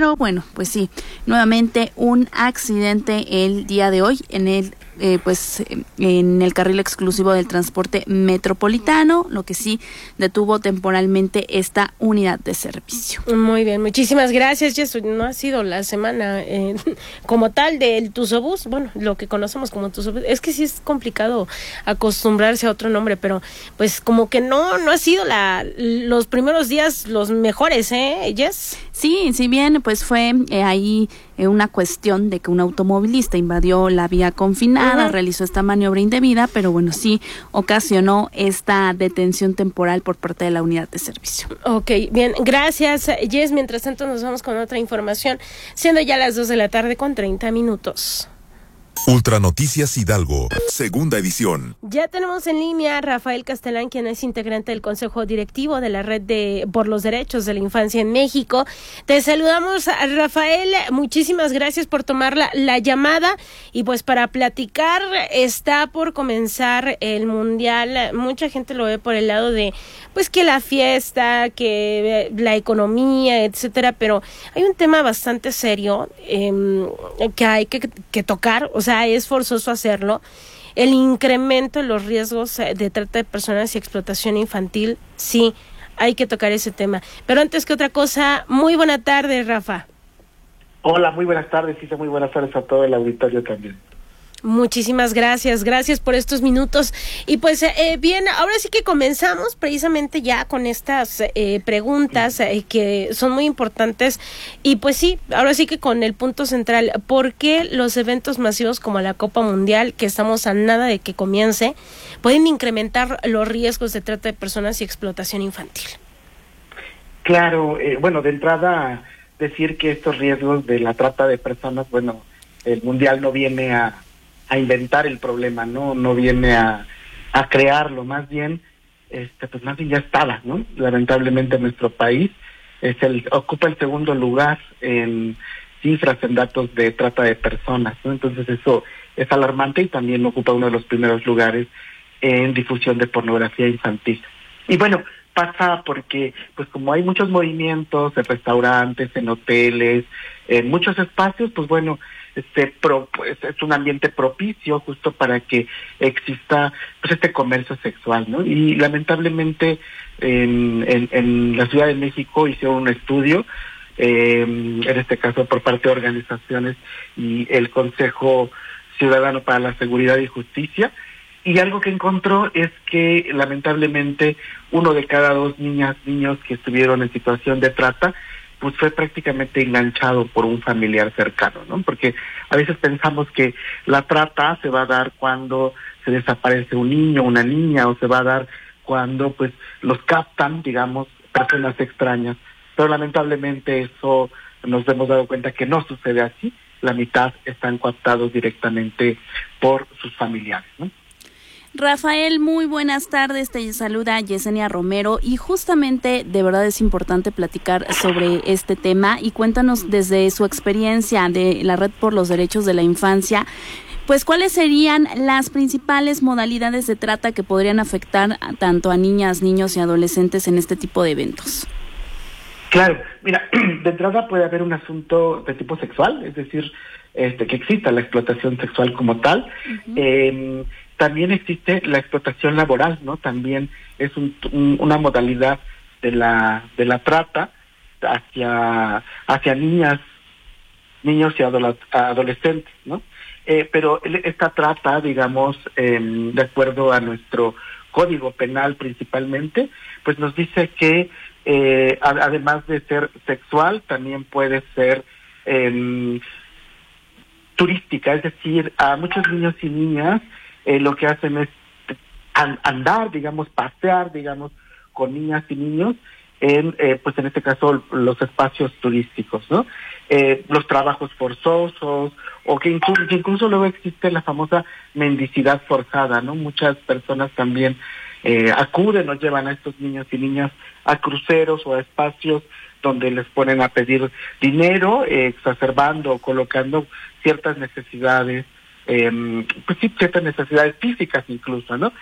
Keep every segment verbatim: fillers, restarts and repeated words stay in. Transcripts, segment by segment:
pero bueno, pues sí, nuevamente un accidente el día de hoy en el Eh, pues en el carril exclusivo del transporte metropolitano, lo que sí detuvo temporalmente esta unidad de servicio. Muy bien, muchísimas gracias, Jess. No ha sido la semana eh, como tal del Tusobús, bueno, lo que conocemos como Tusobús, es que sí es complicado acostumbrarse a otro nombre, pero pues como que no, no ha sido la los primeros días los mejores, ¿eh, Jess? Sí, si bien pues fue eh, ahí eh, una cuestión de que un automovilista invadió la vía confinada, uh-huh. realizó esta maniobra indebida, pero bueno, sí ocasionó esta detención temporal por parte de la unidad de servicio. Ok, bien, gracias, Jess. Mientras tanto nos vamos con otra información, siendo ya las dos de la tarde con treinta minutos. Ultra Noticias Hidalgo, segunda edición. Ya tenemos en línea a Rafael Castelán, quien es integrante del Consejo Directivo de la Red de por los Derechos de la Infancia en México. Te saludamos, Rafael, muchísimas gracias por tomar la, la llamada, y pues para platicar, está por comenzar el Mundial. Mucha gente lo ve por el lado de pues que la fiesta, que la economía, etcétera, pero hay un tema bastante serio eh, que hay que, que tocar, o sea, es forzoso hacerlo. El incremento en los riesgos de trata de personas y explotación infantil, sí, hay que tocar ese tema. Pero antes que otra cosa, muy buena tarde, Rafa. Hola, muy buenas tardes, Isa, muy buenas tardes a todo el auditorio también. Muchísimas gracias, gracias por estos minutos. Y pues eh, bien, ahora sí que comenzamos precisamente ya con estas eh, preguntas eh, que son muy importantes, y pues sí, ahora sí que con el punto central: ¿por qué los eventos masivos como la Copa Mundial, que estamos a nada de que comience, pueden incrementar los riesgos de trata de personas y explotación infantil? Claro, eh, bueno, de entrada decir que estos riesgos de la trata de personas, bueno, el Mundial no viene a a inventar el problema, no no viene a, a crearlo, más bien este pues más bien ya estaba, ¿no? Lamentablemente nuestro país es el ocupa el segundo lugar en cifras, en datos de trata de personas, ¿no? Entonces eso es alarmante, y también ocupa uno de los primeros lugares en difusión de pornografía infantil. Y bueno, pasa porque pues como hay muchos movimientos en restaurantes, en hoteles, en muchos espacios, pues bueno, este pro, pues, es un ambiente propicio justo para que exista pues este comercio sexual, ¿no? Y lamentablemente en, en, en la Ciudad de México hicieron un estudio, eh, en este caso por parte de organizaciones y el Consejo Ciudadano para la Seguridad y Justicia, y algo que encontró es que lamentablemente uno de cada dos niñas, niños que estuvieron en situación de trata, pues fue prácticamente enganchado por un familiar cercano, ¿no? Porque a veces pensamos que la trata se va a dar cuando se desaparece un niño, una niña, o se va a dar cuando pues los captan, digamos, personas extrañas. Pero lamentablemente eso nos hemos dado cuenta que no sucede así. La mitad están captados directamente por sus familiares, ¿no? Rafael, muy buenas tardes, te saluda Yesenia Romero, y justamente de verdad es importante platicar sobre este tema, y cuéntanos desde su experiencia de la Red por los Derechos de la Infancia, pues cuáles serían las principales modalidades de trata que podrían afectar a, tanto a niñas, niños y adolescentes en este tipo de eventos. Claro, mira, de entrada puede haber un asunto de tipo sexual, es decir, este que exista la explotación sexual como tal. Uh-huh. Eh, También existe la explotación laboral, ¿no? También es un, un, una modalidad de la de la trata hacia hacia niñas, niños y adola, adolescentes, ¿no? Eh, pero esta trata, digamos, eh, de acuerdo a nuestro Código Penal principalmente, pues nos dice que eh, a, además de ser sexual, también puede ser eh, turística, es decir, a muchos niños y niñas Eh, lo que hacen es andar, digamos, pasear, digamos, con niñas y niños en, eh, pues en este caso, los espacios turísticos, ¿no? Eh, los trabajos forzosos, o que incluso, que incluso luego existe la famosa mendicidad forzada, ¿no? Muchas personas también eh, acuden o llevan a estos niños y niñas a cruceros o a espacios donde les ponen a pedir dinero, eh, exacerbando o colocando ciertas necesidades, Eh, pues sí, ciertas necesidades físicas incluso, ¿no?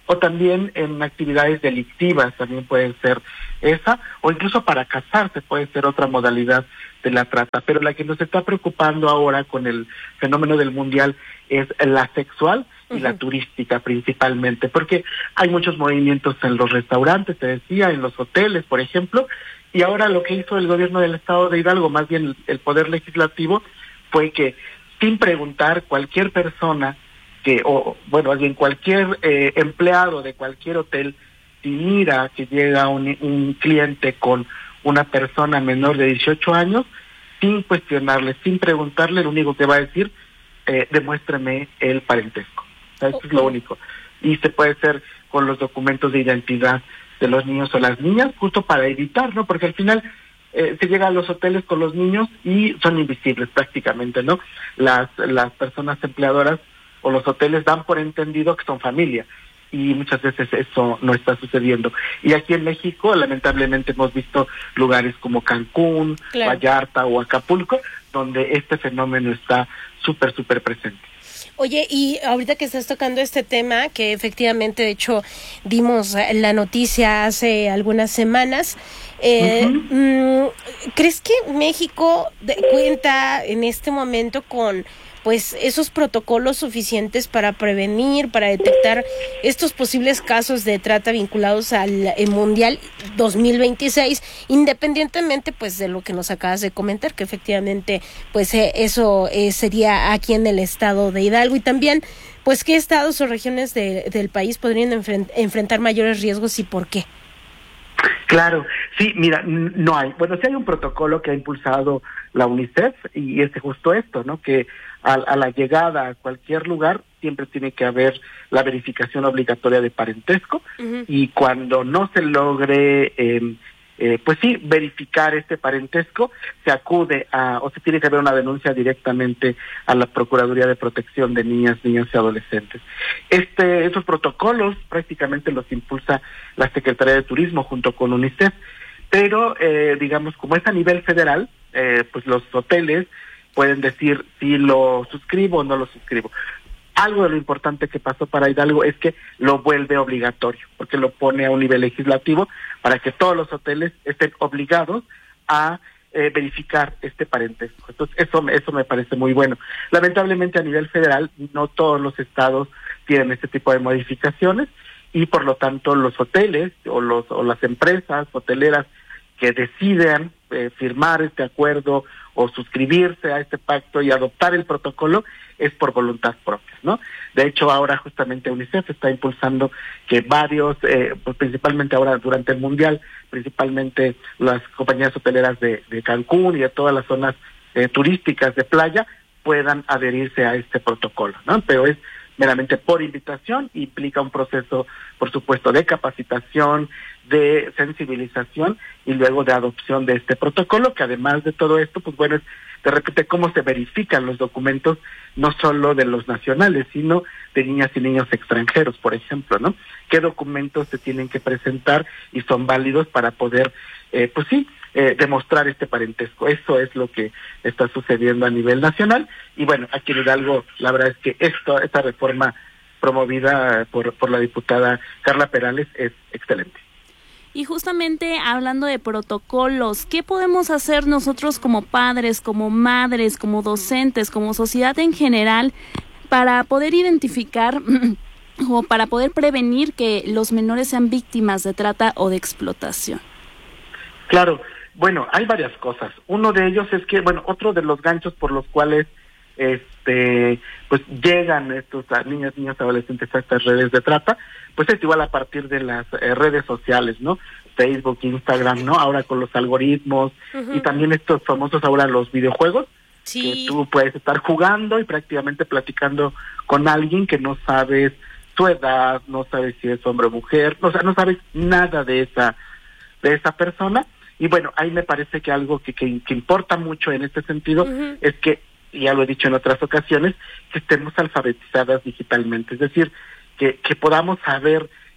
o también en actividades delictivas también puede ser esa, o incluso para casarse puede ser otra modalidad de la trata, pero la que nos está preocupando ahora con el fenómeno del mundial es la sexual y uh-huh. la turística principalmente, porque hay muchos movimientos en los restaurantes, te decía, en los hoteles, por ejemplo, y ahora lo que hizo el gobierno del estado de Hidalgo, más bien el poder legislativo, fue que sin preguntar cualquier persona que, o bueno, más bien cualquier eh, empleado de cualquier hotel, si mira que llega un, un cliente con una persona menor de dieciocho años, sin cuestionarle, sin preguntarle, lo único que va a decir, eh, demuéstrame el parentesco. O sea, eso okay. es lo único. Y se puede hacer con los documentos de identidad de los niños o las niñas, justo para evitar, ¿no? Porque al final eh, se llega a los hoteles con los niños y son invisibles prácticamente, ¿no? Las, las personas empleadoras o los hoteles dan por entendido que son familia, y muchas veces eso no está sucediendo. Y aquí en México, lamentablemente, hemos visto lugares como Cancún, claro. Vallarta o Acapulco, donde este fenómeno está súper, súper presente. Oye, y ahorita que estás tocando este tema, que efectivamente, de hecho, dimos la noticia hace algunas semanas, eh, uh-huh. ¿crees que México de, cuenta en este momento con pues esos protocolos suficientes para prevenir, para detectar estos posibles casos de trata vinculados al Mundial dos mil veintiséis, independientemente pues de lo que nos acabas de comentar, que efectivamente pues eh, eso eh, sería aquí en el estado de Hidalgo, y también pues qué estados o regiones de, del país podrían enfrent- enfrentar mayores riesgos y por qué? Claro, sí, mira, no hay. Bueno, sí hay un protocolo que ha impulsado la UNICEF, y es justo esto, ¿no? Que a, a la llegada a cualquier lugar siempre tiene que haber la verificación obligatoria de parentesco, uh-huh. y cuando no se logre, eh, eh, pues sí, verificar este parentesco, se acude a, o se tiene que haber una denuncia directamente a la Procuraduría de Protección de Niñas, Niños y Adolescentes. Este, estos protocolos prácticamente los impulsa la Secretaría de Turismo junto con UNICEF, pero eh, digamos, como es a nivel federal, eh, pues los hoteles pueden decir si lo suscribo o no lo suscribo. Algo de lo importante que pasó para Hidalgo es que lo vuelve obligatorio, porque lo pone a un nivel legislativo para que todos los hoteles estén obligados a eh, verificar este parentesco. Entonces, eso, eso me parece muy bueno. Lamentablemente, a nivel federal, no todos los estados tienen este tipo de modificaciones, y por lo tanto los hoteles o, los, o las empresas hoteleras que decidan eh, firmar este acuerdo o suscribirse a este pacto y adoptar el protocolo es por voluntad propia, ¿no? De hecho, ahora justamente UNICEF está impulsando que varios, eh, pues principalmente ahora durante el Mundial, principalmente las compañías hoteleras de, de Cancún y de todas las zonas eh, turísticas de playa puedan adherirse a este protocolo, ¿no? Pero es meramente por invitación, implica un proceso, por supuesto, de capacitación, de sensibilización y luego de adopción de este protocolo, que además de todo esto, pues bueno, es de repente cómo se verifican los documentos, no solo de los nacionales, sino de niñas y niños extranjeros, por ejemplo, ¿no? ¿Qué documentos se tienen que presentar y son válidos para poder, eh, pues sí, eh, demostrar este parentesco? Eso es lo que está sucediendo a nivel nacional, y bueno, aquí en Hidalgo, la verdad es que esto, esta reforma promovida por, por la diputada Carla Perales es excelente. Y justamente hablando de protocolos, ¿qué podemos hacer nosotros como padres, como madres, como docentes, como sociedad en general para poder identificar o para poder prevenir que los menores sean víctimas de trata o de explotación? Claro, bueno, hay varias cosas. Uno de ellos es que, bueno, otro de los ganchos por los cuales este pues llegan estos a niñas, niños, adolescentes a estas redes de trata, pues es igual a partir de las eh, redes sociales, ¿no? Facebook, Instagram, ¿no? Ahora con los algoritmos, uh-huh. y también estos famosos ahora los videojuegos, sí. que tú puedes estar jugando y prácticamente platicando con alguien que no sabes su edad, no sabes si es hombre o mujer, o sea, no sabes nada de esa de esa persona. Y bueno, ahí me parece que algo que, que, que importa mucho en este sentido, uh-huh. es que, y ya lo he dicho en otras ocasiones, que estemos alfabetizadas digitalmente, es decir, que, que podamos saber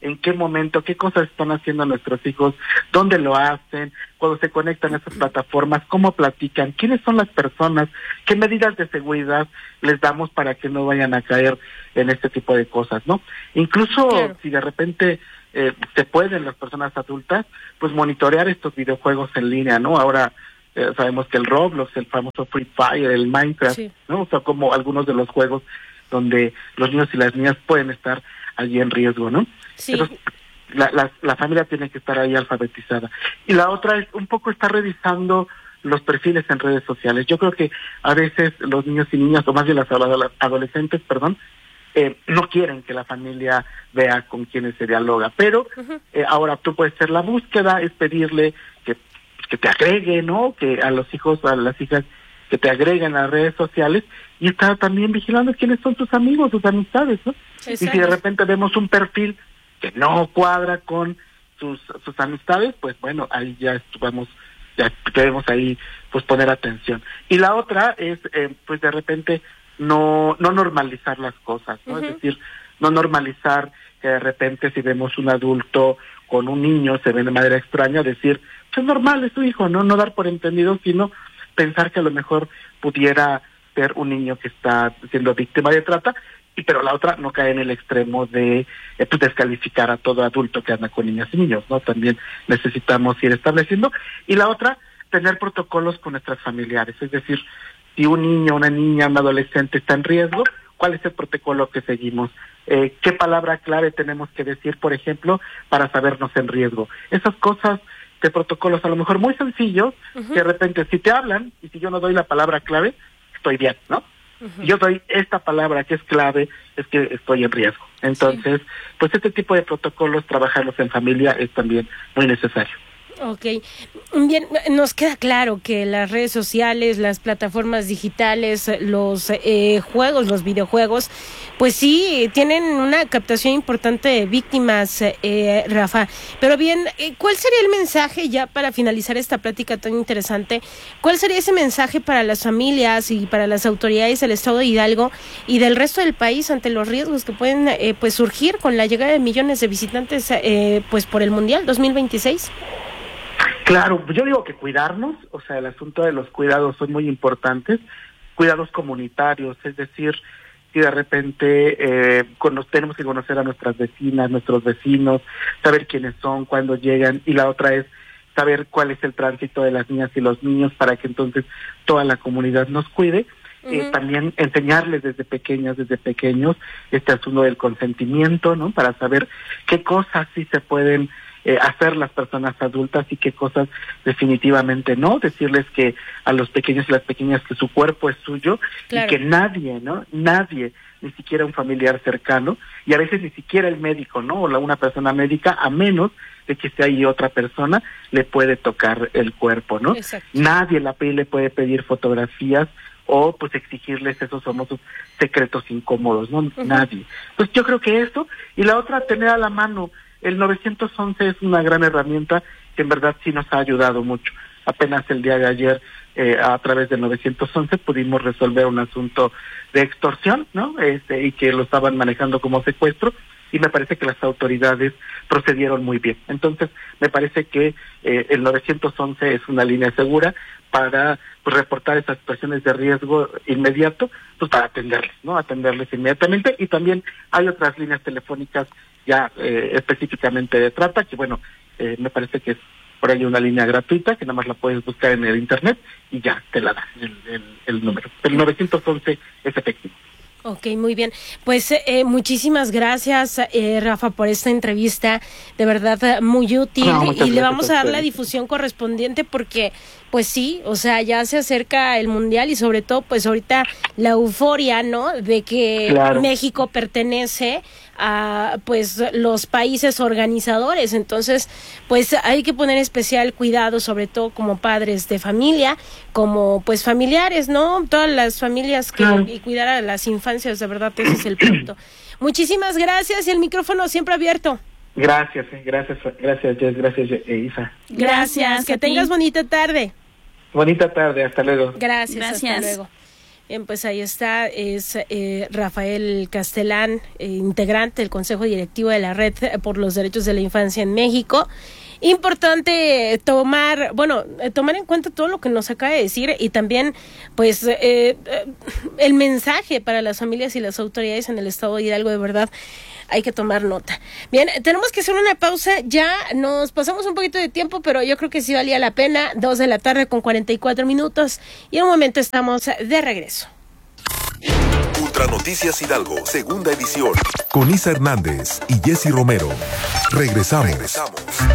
en qué momento, qué cosas están haciendo nuestros hijos, dónde lo hacen, cuando se conectan a esas plataformas, cómo platican, quiénes son las personas, qué medidas de seguridad les damos para que no vayan a caer en este tipo de cosas, ¿no? Incluso claro. si de repente eh, se pueden las personas adultas, pues monitorear estos videojuegos en línea, ¿no? Ahora eh, sabemos que el Roblox, el famoso Free Fire, el Minecraft, sí. ¿no? O sea, como algunos de los juegos donde los niños y las niñas pueden estar allí en riesgo, ¿no? Sí. Entonces, la, la, la familia tiene que estar ahí alfabetizada. Y la otra es un poco estar revisando los perfiles en redes sociales. Yo creo que a veces los niños y niñas, o más bien las adolescentes, perdón, eh, no quieren que la familia vea con quiénes se dialoga, pero uh-huh. eh, ahora tú puedes hacer la búsqueda, es pedirle que, que te agregue, ¿no? Que a los hijos, a las hijas, que te agreguen a las redes sociales, y estar también vigilando quiénes son tus amigos, tus amistades, ¿no? Exacto. Y si de repente vemos un perfil que no cuadra con sus sus amistades, pues bueno, ahí ya estuvamos, ya debemos ahí pues poner atención. Y la otra es, eh, pues de repente, no no normalizar las cosas, ¿no? Uh-huh. Es decir, no normalizar que de repente si vemos un adulto con un niño, se ve de manera extraña, decir, pues es normal, es tu hijo, ¿no? No dar por entendido, sino pensar que a lo mejor pudiera ser un niño que está siendo víctima de trata, y pero la otra no cae en el extremo de eh, pues descalificar a todo adulto que anda con niñas y niños, ¿no? También necesitamos ir estableciendo. Y la otra, tener protocolos con nuestras familiares, es decir, si un niño, una niña, un adolescente está en riesgo, ¿cuál es el protocolo que seguimos? Eh, ¿Qué palabra clave tenemos que decir, por ejemplo, para sabernos en riesgo? Esas cosas de protocolos a lo mejor muy sencillos, uh-huh. que de repente si te hablan, y si yo no doy la palabra clave, estoy bien, ¿no? Uh-huh. Yo doy esta palabra que es clave, es que estoy en riesgo. Entonces, sí. pues este tipo de protocolos, trabajarlos en familia es también muy necesario. Ok, bien, nos queda claro que las redes sociales, las plataformas digitales, los eh, juegos, los videojuegos, pues sí, tienen una captación importante de víctimas, eh, Rafa. Pero bien, ¿cuál sería el mensaje ya para finalizar esta plática tan interesante? ¿Cuál sería ese mensaje para las familias y para las autoridades del Estado de Hidalgo y del resto del país ante los riesgos que pueden eh, pues surgir con la llegada de millones de visitantes eh, pues por el Mundial dos mil veintiséis? Claro, yo digo que cuidarnos, o sea, el asunto de los cuidados son muy importantes, cuidados comunitarios, es decir, si de repente eh, con, tenemos que conocer a nuestras vecinas, nuestros vecinos, saber quiénes son, cuándo llegan, y la otra es saber cuál es el tránsito de las niñas y los niños para que entonces toda la comunidad nos cuide. Uh-huh. Eh, también enseñarles desde pequeñas, desde pequeños, este asunto del consentimiento, ¿no? Para saber qué cosas sí se pueden Eh, hacer las personas adultas y qué cosas definitivamente no, decirles que a los pequeños y las pequeñas que su cuerpo es suyo, claro. y que nadie, ¿no? Nadie, ni siquiera un familiar cercano, y a veces ni siquiera el médico, ¿no? O la, una persona médica, a menos de que esté ahí otra persona, le puede tocar el cuerpo, ¿no? Exacto. Nadie en la P I le puede pedir fotografías o pues exigirles esos famosos secretos incómodos, ¿no? Uh-huh. Nadie. Pues yo creo que eso, y la otra, tener a la mano el nueve once es una gran herramienta que en verdad sí nos ha ayudado mucho. Apenas el día de ayer, eh, a través del nueve once, pudimos resolver un asunto de extorsión, ¿no? Este, y que lo estaban manejando como secuestro, y me parece que las autoridades procedieron muy bien. Entonces, me parece que eh, el nueve once es una línea segura para pues, reportar esas situaciones de riesgo inmediato, pues para atenderles, ¿no? Atenderles inmediatamente. Y también hay otras líneas telefónicas ya eh, específicamente de trata, que bueno, eh, me parece que es por ahí una línea gratuita, que nada más la puedes buscar en el internet y ya te la da el, el, el número. El nueve once es efectivo. Ok, muy bien. Pues eh, muchísimas gracias, eh, Rafa, por esta entrevista, de verdad muy útil, no, y le vamos a dar la difusión correspondiente porque, pues sí, o sea, ya se acerca el Mundial y sobre todo, pues ahorita la euforia, ¿no?, de que claro. México pertenece a, pues, los países organizadores. Entonces, pues hay que poner especial cuidado, sobre todo como padres de familia, como pues familiares, ¿no? Todas las familias que claro. y cuidar a las infancias, de verdad, ese es el punto. Muchísimas gracias y el micrófono siempre abierto. Gracias, gracias, gracias, Jess, gracias, Isa. Gracias, gracias que tengas bonita tarde. Bonita tarde, hasta luego. Gracias, gracias. Hasta luego. Bien, pues ahí está, es eh, Rafael Castellán, eh, integrante del Consejo Directivo de la Red por los Derechos de la Infancia en México. Importante tomar, bueno, tomar en cuenta todo lo que nos acaba de decir y también, pues, eh, el mensaje para las familias y las autoridades en el estado de Hidalgo, de verdad, hay que tomar nota. Bien, tenemos que hacer una pausa, ya nos pasamos un poquito de tiempo, pero yo creo que sí valía la pena, dos de la tarde con cuarenta y cuatro minutos, y en un momento estamos de regreso. Ultra Noticias Hidalgo, segunda edición, con Isa Hernández y Jessy Romero. Regresamos. Regresamos.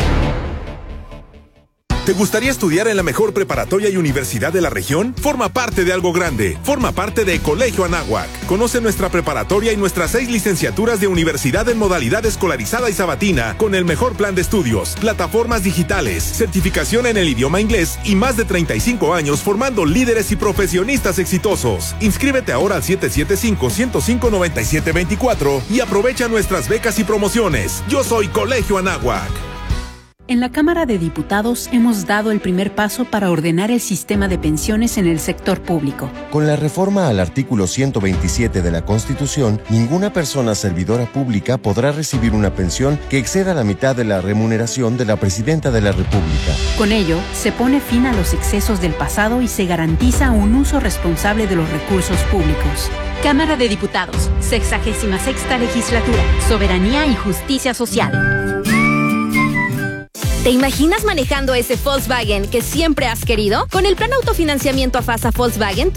¿Te gustaría estudiar en la mejor preparatoria y universidad de la región? Forma parte de algo grande. Forma parte de Colegio Anáhuac. Conoce nuestra preparatoria y nuestras seis licenciaturas de universidad en modalidad escolarizada y sabatina, con el mejor plan de estudios, plataformas digitales, certificación en el idioma inglés y más de treinta y cinco años formando líderes y profesionistas exitosos. Inscríbete ahora al siete siete cinco, uno cero cinco, nueve siete dos cuatro y aprovecha nuestras becas y promociones. Yo soy Colegio Anáhuac. En la Cámara de Diputados hemos dado el primer paso para ordenar el sistema de pensiones en el sector público. Con la reforma al artículo ciento veintisiete de la Constitución, ninguna persona servidora pública podrá recibir una pensión que exceda la mitad de la remuneración de la Presidenta de la República. Con ello, se pone fin a los excesos del pasado y se garantiza un uso responsable de los recursos públicos. Cámara de Diputados, sexagésima sexta legislatura, soberanía y justicia social. ¿Te imaginas manejando ese Volkswagen que siempre has querido? Con el plan autofinanciamiento AFASA Volkswagen,